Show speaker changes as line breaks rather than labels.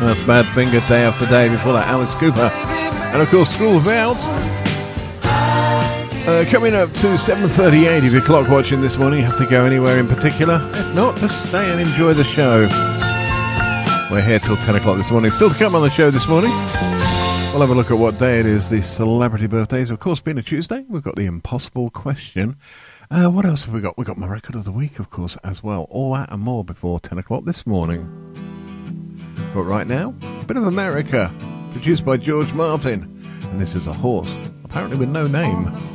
That's Badfinger, Day After Day. Before that, Alice Cooper. And of course, School's Out. Coming up to 7:38. If you're clock watching this morning, you have to go anywhere in particular. If not, just stay and enjoy the show. We're here till 10 o'clock this morning. Still to come on the show this morning, we'll have a look at what day it is. The celebrity birthdays, of course, being a Tuesday. We've got the impossible question. What else have we got? We've got my record of the week, of course, as well. All that and more before 10 o'clock this morning. But right now, a bit of America, produced by George Martin. And this is a horse, apparently with no name.